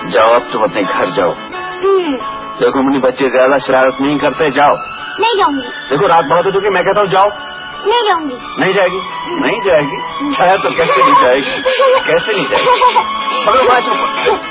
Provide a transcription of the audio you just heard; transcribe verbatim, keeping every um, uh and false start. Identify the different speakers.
Speaker 1: जाओ अब तुम अपने घर जाओ। देखो मुन्नी बच्चे ज्यादा शरारत नहीं करते, जाओ।
Speaker 2: नहीं जाऊंगी।
Speaker 1: देखो रात बहुत हो चुकी, मैं कहता हूँ जाओ।
Speaker 2: नहीं जाऊंगी।
Speaker 1: नहीं जाएगी? नहीं जाएगी? शायद तो कैसे नहीं जाएगी, कैसे नहीं जाएगी?